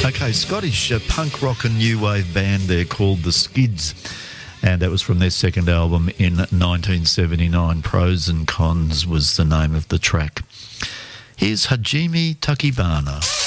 Okay, Scottish punk rock and new wave band there called The Skids, and that was from their second album in 1979. Pros and Cons was the name of the track. Here's Hajime Takibana.